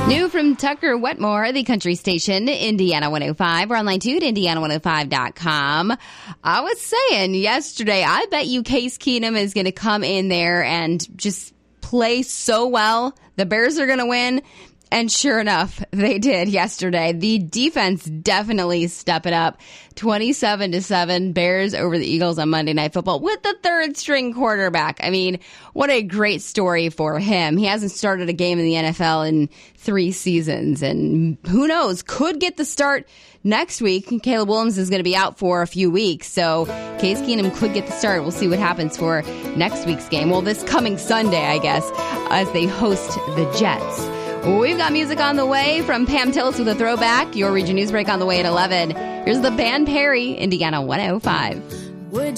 New from Tucker Wetmore, the country station, Indiana 105. We're online too at Indiana105.com. I was saying yesterday, I bet you Case Keenum is going to come in there and just play so well. The Bears are going to win. And sure enough, they did yesterday. The defense definitely step it up. 27-7 Bears over the Eagles on Monday Night Football with the third string quarterback. I mean, what a great story for him. He hasn't started a game in the NFL in 3 seasons. And who knows, could get the start next week. Caleb Williams is going to be out for a few weeks. So Case Keenum could get the start. We'll see what happens for next week's game. Well, this coming Sunday, I guess, as they host the Jets. We've got music on the way from Pam Tillis with a throwback. Your Region Newsbreak on the way at 11. Here's the band Perry, Indiana 105.